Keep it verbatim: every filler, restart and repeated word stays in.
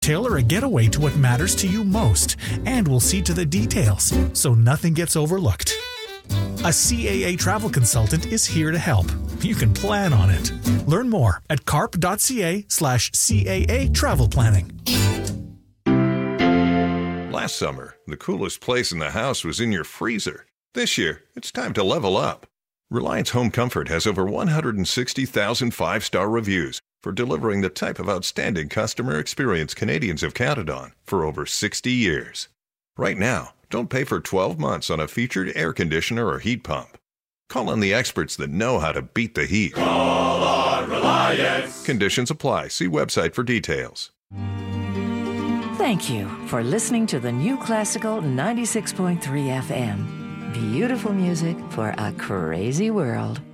Tailor a getaway to what matters to you most, and we'll see to the details so nothing gets overlooked. A C A A travel consultant is here to help. You can plan on it. Learn more at carp.ca slash CAA travel planning. Last summer, the coolest place in the house was in your freezer. This year, it's time to level up. Reliance Home Comfort has over one hundred sixty thousand five-star reviews for delivering the type of outstanding customer experience Canadians have counted on for over sixty years. Right now, don't pay for twelve months on a featured air conditioner or heat pump. Call on the experts that know how to beat the heat. Call on Reliance. Conditions apply. See website for details. Thank you for listening to the New Classical ninety-six point three F M. Beautiful music for a crazy world.